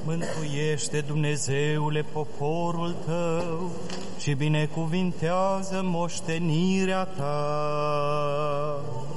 Mântuiește, Dumnezeule, poporul Tău și binecuvintează moștenirea Ta.